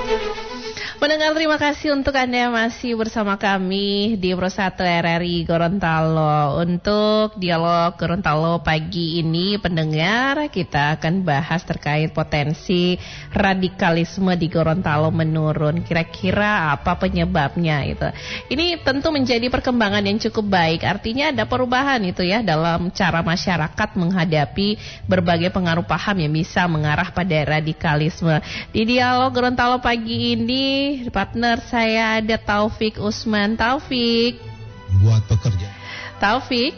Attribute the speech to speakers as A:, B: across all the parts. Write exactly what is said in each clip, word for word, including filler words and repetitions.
A: Pendengar, terima kasih untuk Anda yang masih bersama kami di Pro satu R R I Gorontalo. Untuk dialog Gorontalo pagi ini, pendengar, kita akan bahas terkait potensi radikalisme di Gorontalo menurun. Kira-kira apa penyebabnya itu? Ini tentu menjadi perkembangan yang cukup baik. Artinya ada perubahan itu ya dalam cara masyarakat menghadapi berbagai pengaruh paham yang bisa mengarah pada radikalisme. Di dialog Gorontalo pagi ini, partner saya ada Taufik Usman. Taufik.
B: Buat pekerja.
A: Taufik.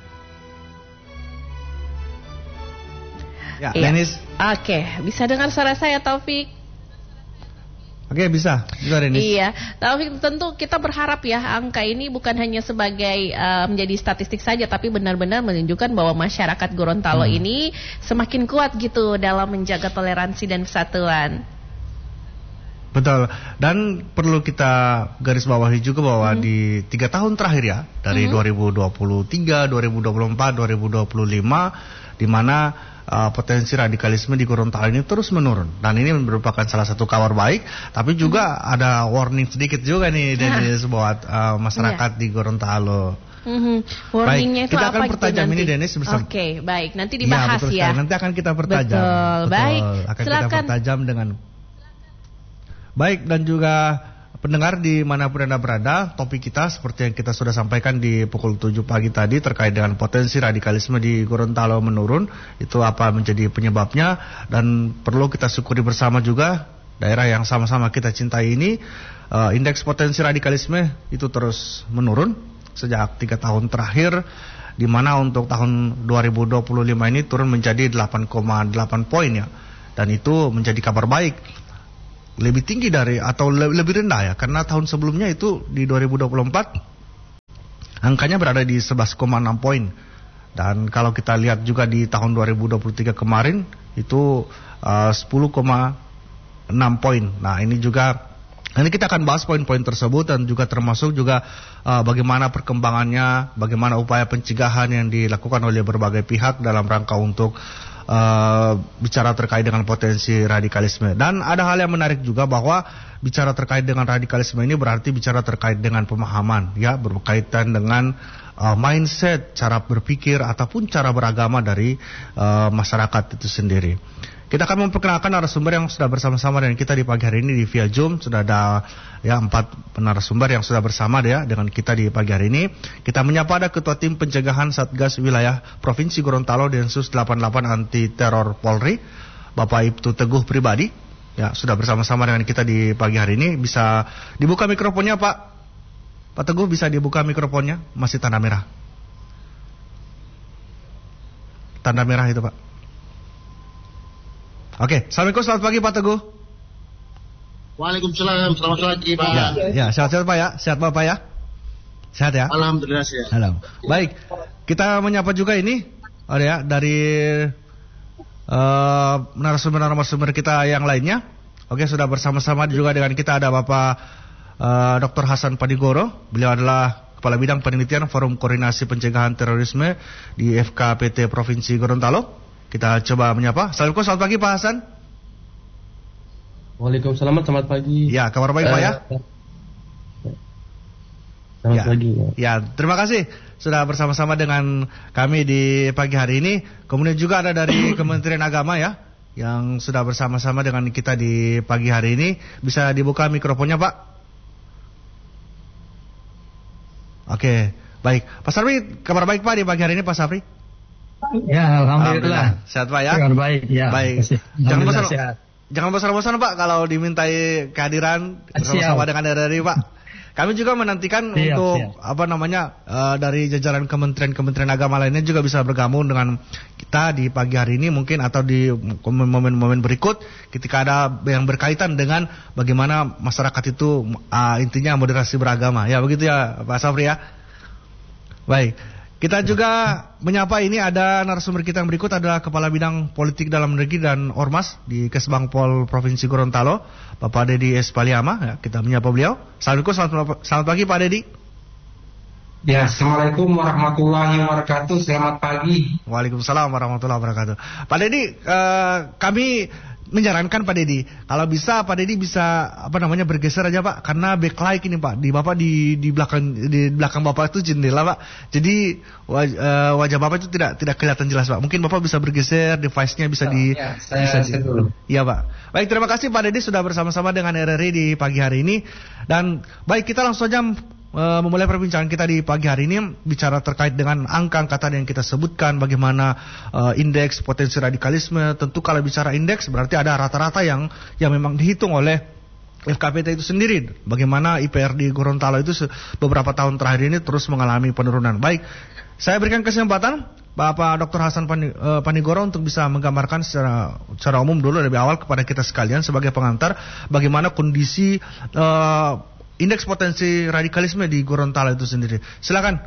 C: Ya,
A: iya.
C: Denis.
A: Oke, bisa dengar suara saya, Taufik?
C: Oke, bisa. Bisa, Denis.
A: Iya, Taufik, tentu kita berharap ya angka ini bukan hanya sebagai uh, menjadi statistik saja, tapi benar-benar menunjukkan bahwa masyarakat Gorontalo hmm. ini semakin kuat gitu dalam menjaga toleransi dan persatuan.
C: Betul, dan perlu kita garis bawahi juga bahwa hmm. di tiga tahun terakhir ya, dari hmm. dua ribu dua puluh tiga, dua ribu dua puluh empat, dua ribu dua puluh lima, di mana uh, potensi radikalisme di Gorontalo ini terus menurun. Dan ini merupakan salah satu kabar baik, tapi juga hmm. ada warning sedikit juga nih dari buat uh, masyarakat yeah. di Gorontalo.
A: Mm-hmm. Warningnya
C: baik,
A: itu
C: kita
A: apa
C: akan
A: gitu
C: pertajam
A: nanti?
C: ini, Denis, bersama.
A: Oke, okay, baik, nanti dibahas
C: ya.
A: ya.
C: Nanti akan kita pertajam.
A: Betul,
C: betul.
A: baik.
C: Akan
A: Silakan.
C: kita pertajam dengan baik, dan juga pendengar dimanapun Anda berada, topik kita seperti yang kita sudah sampaikan di pukul tujuh pagi tadi terkait dengan potensi radikalisme di Gorontalo menurun. Itu apa menjadi penyebabnya, dan perlu kita syukuri bersama juga daerah yang sama-sama kita cintai ini, uh, indeks potensi radikalisme itu terus menurun sejak tiga tahun terakhir, di mana untuk tahun dua ribu dua puluh lima ini turun menjadi delapan koma delapan poin ya, dan itu menjadi kabar baik. Lebih tinggi dari atau le- lebih rendah ya, karena tahun sebelumnya itu di dua ribu dua puluh empat angkanya berada di sebelas koma enam poin. Dan kalau kita lihat juga di tahun dua ribu dua puluh tiga kemarin itu uh, sepuluh koma enam poin. Nah, ini juga nanti kita akan bahas poin-poin tersebut, dan juga termasuk juga uh, bagaimana perkembangannya, bagaimana upaya pencegahan yang dilakukan oleh berbagai pihak dalam rangka untuk Uh, bicara terkait dengan potensi radikalisme. Dan ada hal yang menarik juga, bahwa bicara terkait dengan radikalisme ini berarti bicara terkait dengan pemahaman ya, berkaitan dengan uh, mindset, cara berpikir ataupun cara beragama dari uh, masyarakat itu sendiri. Kita akan memperkenalkan narasumber yang sudah bersama-sama dengan kita di pagi hari ini di via Zoom. Sudah ada ya empat narasumber yang sudah bersama ya dengan kita di pagi hari ini. Kita menyapa ada Ketua Tim Pencegahan Satgas Wilayah Provinsi Gorontalo Densus delapan puluh delapan Anti Teror Polri, Bapak Ibtu Teguh Pribadi. Ya, sudah bersama-sama dengan kita di pagi hari ini. Bisa dibuka mikrofonnya, Pak. Pak Teguh, bisa dibuka mikrofonnya? Masih tanda merah. Tanda merah itu, Pak. Oke, assalamualaikum, selamat pagi Pak Teguh.
B: Waalaikumsalam, selamat pagi Pak.
C: Ya, ya, sehat-sehat Pak ya, sehat Bapak ya, sehat ya.
B: Alhamdulillah sehat.
C: Halo. Baik, kita menyapa juga ini, ada ya dari uh, narasumber-narasumber kita yang lainnya. Oke, sudah bersama-sama juga dengan kita ada Bapak uh, Doktor Hasan Padigoro. Beliau adalah Kepala Bidang Penelitian Forum Koordinasi Pencegahan Terorisme di F K P T Provinsi Gorontalo. Kita coba menyapa. Assalamualaikum, selamat pagi Pak Hasan.
D: Waalaikumsalam, selamat pagi.
C: Ya, kabar baik uh, Pak ya?
D: Selamat
C: ya.
D: pagi. Ya.
C: ya, terima kasih sudah bersama-sama dengan kami di pagi hari ini. Kemudian juga ada dari Kementerian Agama ya, yang sudah bersama-sama dengan kita di pagi hari ini. Bisa dibuka mikrofonnya Pak? Oke, baik. Pak Safri, kabar baik Pak di pagi hari ini Pak Safri?
D: Ya, alhamdulillah.
C: Alhamdulillah. Sehat Pak ya?
D: Kabar baik, ya.
C: Baik. Jangan bosan,
D: sehat.
C: jangan bosan-bosan Pak kalau dimintai kehadiran bersama dengan dari Pak. Kami juga menantikan siap, untuk siap. apa namanya uh, dari jajaran kementerian-kementerian agama lainnya juga bisa bergabung dengan kita di pagi hari ini mungkin, atau di momen-momen berikut ketika ada yang berkaitan dengan bagaimana masyarakat itu uh, intinya moderasi beragama. Ya begitu ya Pak Safri ya. Baik. Kita juga menyapa ini ada narasumber kita yang berikut adalah Kepala Bidang Politik Dalam Negeri dan Ormas di Kesbangpol Provinsi Gorontalo, Bapak Dedi S. Paliama. Ya, kita menyapa beliau. Assalamualaikum, selamat, selamat pagi Pak Dedi.
E: Ya, Assalamualaikum warahmatullahi wabarakatuh. Selamat pagi.
C: Waalaikumsalam warahmatullahi wabarakatuh. Pak Dedi, uh, kami menyarankan Pak Dedi, kalau bisa Pak Dedi bisa apa namanya bergeser aja Pak, karena backlight ini Pak, di Bapak di di belakang di belakang Bapak itu jendela Pak, jadi waj, uh, wajah Bapak itu tidak tidak kelihatan jelas Pak. Mungkin Bapak bisa bergeser, device-nya bisa di
E: ya, saya
C: bisa di,
E: dulu.
C: Iya Pak. Baik, terima kasih Pak Dedi sudah bersama-sama dengan R R I di pagi hari ini. Dan baik, kita langsung saja Uh, memulai perbincangan kita di pagi hari ini bicara terkait dengan angka-angka tadi yang kita sebutkan, bagaimana uh, indeks potensi radikalisme. Tentu kalau bicara indeks berarti ada rata-rata yang yang memang dihitung oleh F K P T itu sendiri. Bagaimana I P R di Gorontalo itu beberapa tahun terakhir ini terus mengalami penurunan. Baik, saya berikan kesempatan Bapak Doktor Hasan Panigoro untuk bisa menggambarkan secara, secara umum dulu lebih awal kepada kita sekalian sebagai pengantar bagaimana kondisi uh, indeks potensi radikalisme di Gorontalo itu sendiri. Silakan.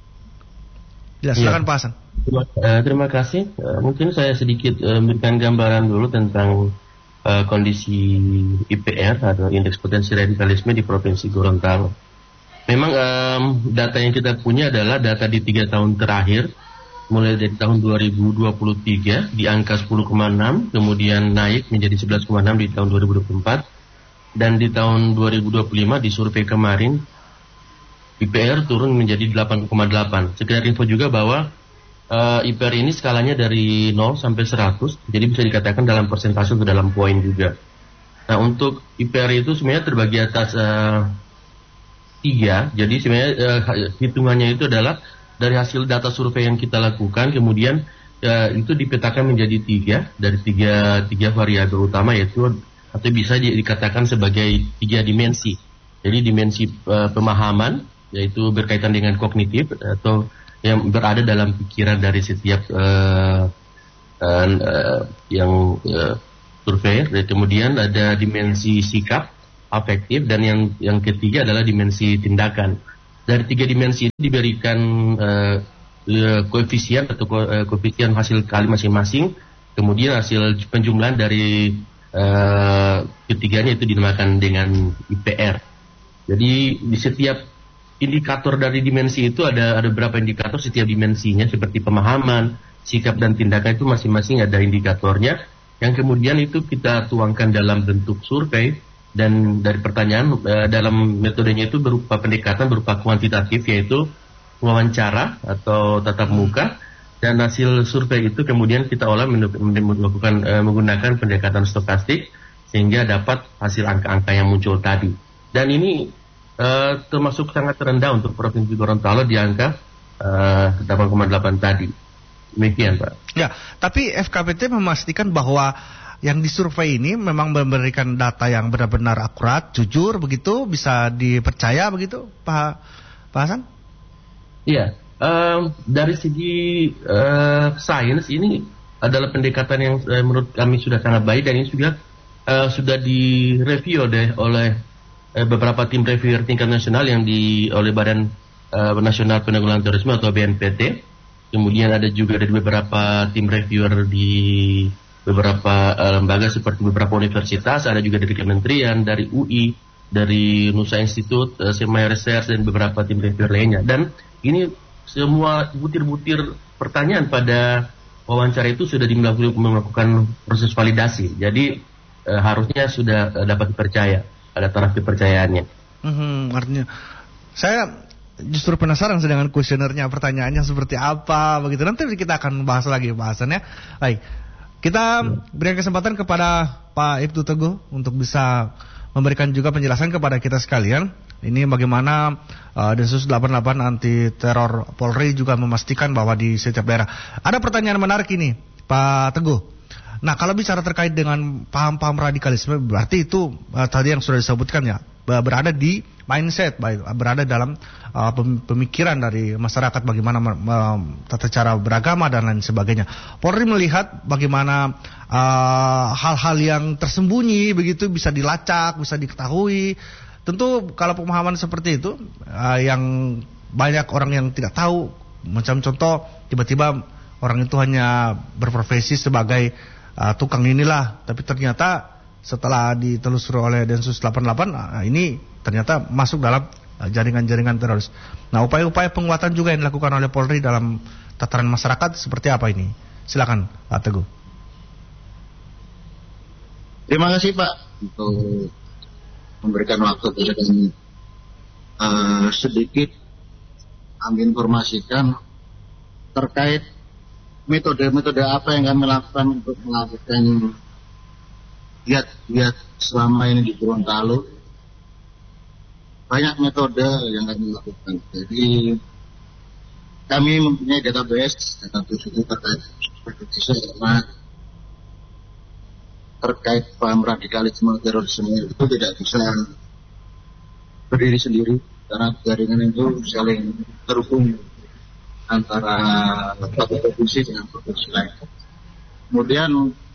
C: Ya, silakan ya. Pak Hasan.
D: Terima, uh, terima kasih. Uh, mungkin saya sedikit uh, memberikan gambaran dulu tentang uh, kondisi I P R atau indeks potensi radikalisme di Provinsi Gorontalo. Memang um, data yang kita punya adalah data di tiga tahun terakhir, mulai dari tahun dua ribu dua puluh tiga di angka sepuluh koma enam, kemudian naik menjadi sebelas koma enam di tahun dua ribu dua puluh empat. Dan di tahun dua ribu dua puluh lima di survei kemarin I P R turun menjadi delapan koma delapan. Sekedar info juga bahwa uh, I P R ini skalanya dari nol sampai seratus, jadi bisa dikatakan dalam persentase atau dalam poin juga. Nah, untuk I P R itu sebenarnya terbagi atas uh, tiga. Jadi sebenarnya uh, hitungannya itu adalah dari hasil data survei yang kita lakukan, kemudian uh, itu dipetakan menjadi tiga dari tiga tiga variabel utama, yaitu atau bisa dikatakan sebagai tiga dimensi. Jadi dimensi uh, pemahaman, yaitu berkaitan dengan kognitif atau yang berada dalam pikiran dari setiap uh, uh, uh, yang uh, survei. Kemudian ada dimensi sikap, afektif, dan yang yang ketiga adalah dimensi tindakan. Dari tiga dimensi ini diberikan uh, uh, koefisien atau ko, uh, koefisien hasil kali masing-masing. Kemudian hasil penjumlahan dari Uh, ketiganya itu dinamakan dengan I P R. Jadi di setiap indikator dari dimensi itu ada ada beberapa indikator setiap dimensinya, seperti pemahaman, sikap, dan tindakan itu masing-masing ada indikatornya yang kemudian itu kita tuangkan dalam bentuk survei, dan dari pertanyaan uh, dalam metodenya itu berupa pendekatan berupa kuantitatif, yaitu wawancara atau tatap muka. Dan hasil survei itu kemudian kita olah melakukan uh, menggunakan pendekatan stokastik sehingga dapat hasil angka-angka yang muncul tadi. Dan ini uh, termasuk sangat rendah untuk Provinsi Gorontalo di angka uh, delapan koma delapan tadi. Demikian Pak.
C: Ya, tapi F K P T memastikan bahwa yang disurvei ini memang memberikan data yang benar-benar akurat, jujur begitu, bisa dipercaya begitu, Pak Pak Hasan?
D: Iya. Um, dari segi uh, sains ini adalah pendekatan yang uh, menurut kami sudah sangat baik, dan ini juga uh, sudah direview oleh, oleh uh, beberapa tim reviewer tingkat nasional yang di oleh Badan uh, Nasional Penanggulangan Terorisme atau B N P T. Kemudian ada juga dari beberapa tim reviewer di beberapa uh, lembaga seperti beberapa universitas, ada juga dari kementerian, dari U I, dari Nusa Institute, uh, Semai Research, dan beberapa tim reviewer lainnya. Dan ini semua butir-butir pertanyaan pada wawancara itu sudah melakukan proses validasi. Jadi e, harusnya sudah e, dapat dipercaya, ada taraf kepercayaannya.
C: Hmm, artinya saya justru penasaran dengan kuesionernya, pertanyaannya seperti apa begitu. Nanti kita akan bahas lagi bahasannya. Baik, kita hmm. berikan kesempatan kepada Pak Ibtu Teguh untuk bisa memberikan juga penjelasan kepada kita sekalian. Ini bagaimana uh, Densus delapan puluh delapan anti teror Polri juga memastikan bahwa di setiap daerah. Ada pertanyaan menarik ini, Pak Teguh. Nah, kalau bicara terkait dengan paham-paham radikalisme, berarti itu uh, tadi yang sudah disebutkan ya, berada di mindset, berada dalam uh, pemikiran dari masyarakat bagaimana uh, tata cara beragama dan lain sebagainya. Polri melihat bagaimana uh, hal-hal yang tersembunyi begitu bisa dilacak, bisa diketahui. Tentu kalau pemahaman seperti itu uh, yang banyak orang yang tidak tahu, macam contoh tiba-tiba orang itu hanya berprofesi sebagai uh, tukang inilah, tapi ternyata setelah ditelusuri oleh Densus delapan puluh delapan uh, ini ternyata masuk dalam uh, jaringan-jaringan teroris. Nah, upaya-upaya penguatan juga yang dilakukan oleh Polri dalam tataran masyarakat seperti apa ini? Silakan Pak Teguh.
B: Terima kasih Pak untuk memberikan waktu dan uh, sedikit kami informasikan terkait metode-metode apa yang kami lakukan untuk melakukan giat-giat selama ini di Gorontalo. Banyak metode yang kami lakukan. Jadi kami mempunyai database, database itu terkait sama terkait paham radikalisme terorisme itu tidak bisa berdiri sendiri karena jaringan itu saling terhubung antara satu provinsi dengan provinsi lain. Kemudian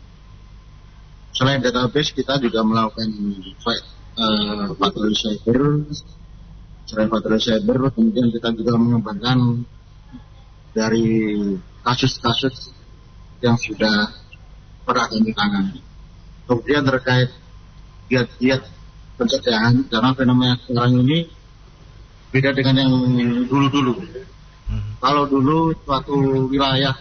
B: selain database kita juga melakukan uh, patroli cyber. Selain patroli cyber, kemudian kita juga mengembangkan dari kasus-kasus yang sudah pernah kami tangani. Kemudian terkait giat-giat pencegahan, karena fenomena sekarang ini beda dengan yang dulu-dulu. Hmm. Kalau dulu suatu wilayah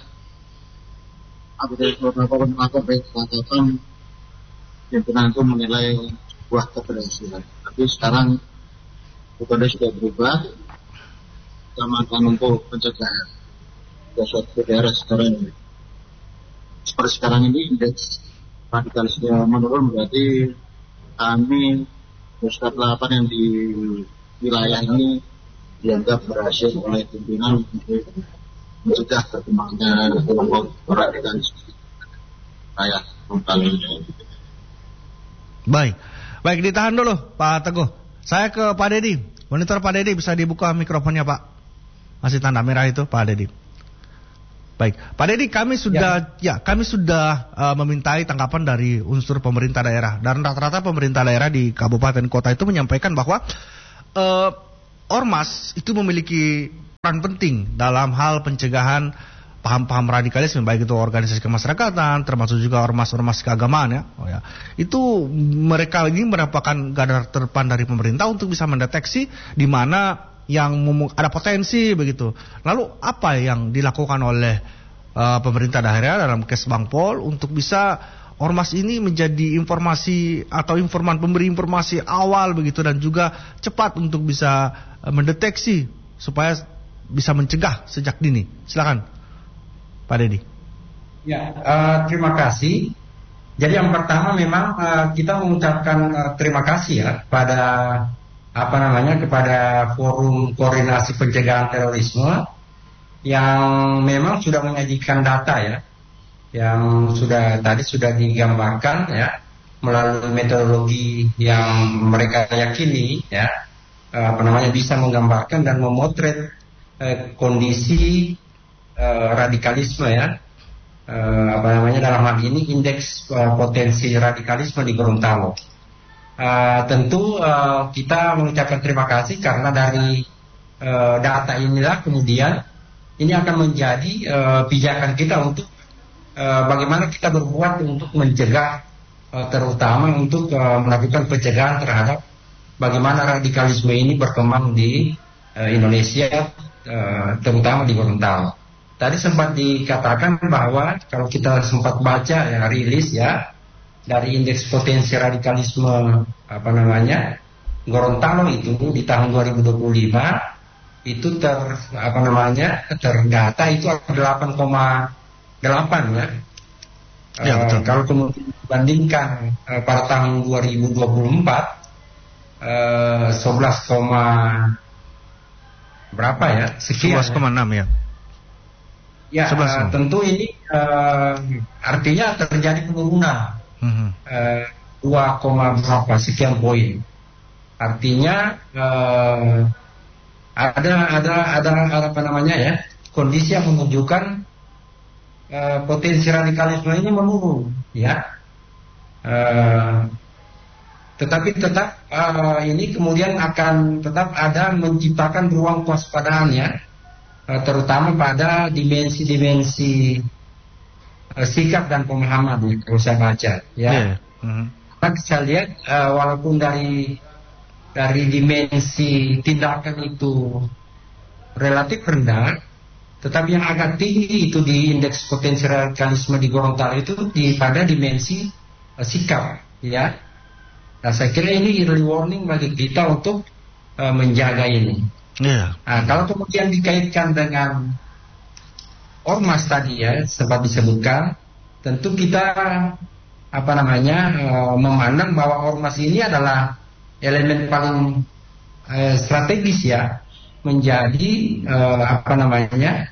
B: apabila beberapa melakukan penangkapan, pimpinan itu menilai sebuah keberhasilan. Tapi sekarang bukannya sudah berubah, kecamatan untuk pencegahan ke suatu daerah sekarang ini. Seperti sekarang ini indeks radikalisme menurun, berarti kami Pusat delapan yang di wilayah ini dianggap berhasil oleh pimpinan untuk mencegah perkembangan kelompok radikalisme wilayah Gorontalo ini.
C: Baik, baik ditahan dulu Pak Teguh. Saya ke Pak Dedi. Monitor Pak Dedi, bisa dibuka mikrofonnya Pak. Masih tanda merah itu Pak Dedi. Baik, Pak Dedi, kami sudah ya, ya kami sudah uh, memintai tanggapan dari unsur pemerintah daerah, dan rata-rata pemerintah daerah di kabupaten kota itu menyampaikan bahwa uh, ormas itu memiliki peran penting dalam hal pencegahan paham-paham radikalisme, baik itu organisasi kemasyarakatan, termasuk juga ormas-ormas keagamaan ya. Oh ya. Itu mereka ini merupakan garda terdepan dari pemerintah untuk bisa mendeteksi di mana yang ada potensi begitu. Lalu apa yang dilakukan oleh uh, pemerintah daerah dalam Kesbangpol untuk bisa ormas ini menjadi informasi atau informan pemberi informasi awal begitu, dan juga cepat untuk bisa uh, mendeteksi supaya bisa mencegah sejak dini. Silakan Pak Dedi.
E: Ya, uh, terima kasih. Jadi yang pertama memang uh, kita mengucapkan uh, terima kasih ya pada apa namanya kepada Forum Koordinasi Pencegahan Terorisme yang memang sudah menyajikan data ya, yang sudah tadi sudah digambarkan ya melalui metodologi yang mereka yakini ya apa namanya bisa menggambarkan dan memotret eh, kondisi eh, radikalisme ya eh, apa namanya dalam hal ini indeks eh, potensi radikalisme di Gorontalo. Uh, tentu uh, kita mengucapkan terima kasih karena dari uh, data inilah kemudian ini akan menjadi uh, pijakan kita untuk uh, bagaimana kita berbuat untuk mencegah uh, terutama untuk uh, melakukan pencegahan terhadap bagaimana radikalisme ini berkembang di uh, Indonesia uh, terutama di Gorontalo. Tadi sempat dikatakan bahwa kalau kita sempat baca ya rilis ya dari indeks potensi radikalisme apa namanya Gorontalo itu di tahun dua ribu dua puluh lima itu ter apa namanya terdata itu delapan koma delapan ya. Ya uh, kalau kemudian dibandingkan uh, pada tahun dua ribu dua puluh empat uh, sebelas, berapa ya? Sekian.
C: sebelas koma enam ya.
E: Ya, uh, tentu ini uh, artinya terjadi penurunan. Uh, dua, berapa sekian poin. Artinya uh, ada ada ada apa namanya ya kondisi yang menunjukkan uh, potensi radikalisme ini menurun ya. Uh, tetapi tetap uh, ini kemudian akan tetap ada menciptakan ruang kewaspadaan ya, uh, terutama pada dimensi-dimensi sikap dan pemahaman ya, kalau saya baca ya. Yeah. Uh-huh. Kita bisa lihat uh, walaupun dari dari dimensi tindakan itu relatif rendah, tetapi yang agak tinggi itu di indeks potensi radikalisme di Gorontalo itu di pada dimensi uh, sikap ya. Nah, saya kira ini early warning bagi kita untuk uh, menjaga ini.
C: Yeah.
E: Nah, kalau kemudian dikaitkan dengan ormas tadi ya, sempat disebutkan, tentu kita apa namanya uh, memandang bahwa ormas ini adalah elemen paling uh, strategis ya, menjadi uh, apa namanya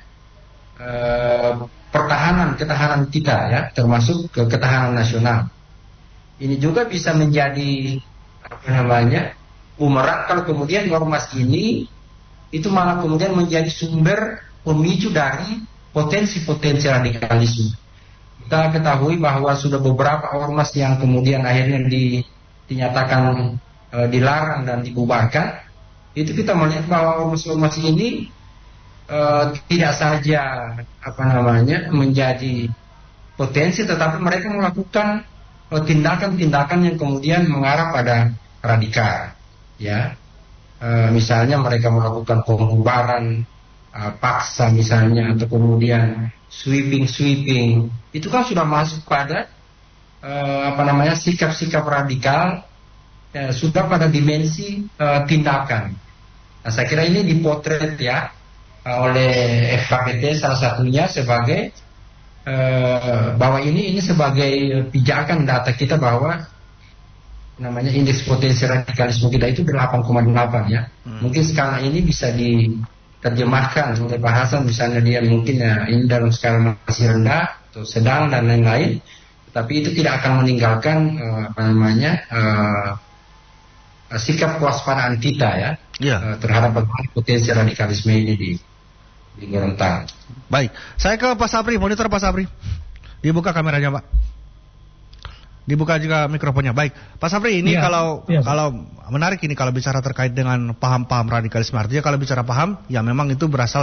E: uh, pertahanan ketahanan kita ya, termasuk ke ketahanan nasional. Ini juga bisa menjadi apa namanya bumerang kalau kemudian ormas ini itu malah kemudian menjadi sumber pemicu dari potensi-potensi radikalisme. Kita ketahui bahwa sudah beberapa ormas yang kemudian akhirnya di, dinyatakan e, dilarang dan dibubarkan. Itu kita melihat bahwa ormas-ormas ini e, tidak saja apa namanya menjadi potensi, tetapi mereka melakukan tindakan-tindakan yang kemudian mengarah pada radikal, ya. E, misalnya mereka melakukan pembubaran e, paksa misalnya, atau kemudian sweeping-sweeping. Itu kan sudah masuk pada e, apa namanya sikap-sikap radikal, e, sudah pada dimensi e, tindakan. Nah, saya kira ini dipotret ya oleh F K P T salah satunya sebagai Uh, bahwa ini ini sebagai pijakan data kita bahwa namanya indeks potensi radikalisme kita itu delapan koma delapan ya. Hmm. Mungkin skala ini bisa diterjemahkan oleh bahasan, misalnya dia mungkin ya ini dalam skala masih rendah atau sedang dan lain-lain, tapi itu tidak akan meninggalkan uh, apa namanya uh, sikap kewaspadaan kita ya, yeah. uh, terhadap potensi radikalisme ini di di Gorontalo.
C: Baik, saya ke Pak Sapri, monitor Pak Sapri. Dibuka kameranya, Pak. Dibuka juga mikrofonnya. Baik, Pak Sapri, ini ya, kalau ya. kalau menarik ini kalau bicara terkait dengan paham-paham radikalisme. Artinya kalau bicara paham, ya memang itu berasal